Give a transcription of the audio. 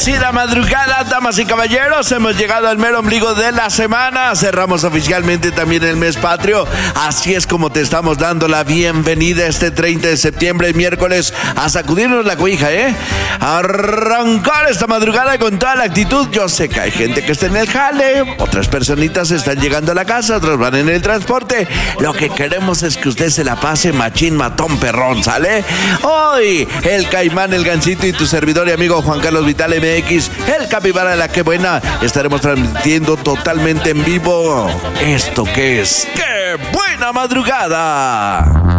Bendecida madrugada, damas y caballeros. Hemos llegado al mero ombligo de la semana. Cerramos oficialmente también el mes patrio. Así es como te estamos dando la bienvenida este 30 de septiembre, miércoles, a sacudirnos la cuija, Arrancar esta madrugada con toda la actitud. Yo sé que hay gente que está en el jale, otras personitas están llegando a la casa, otros van en el transporte. Lo que queremos es que usted se la pase machín, matón, perrón, ¿sale? Hoy, el Caimán, el Gancito y tu servidor y amigo Juan Carlos Vital MX, el Capibara de la Que Buena, estaremos transmitiendo totalmente en vivo esto que es ¡Qué buena madrugada!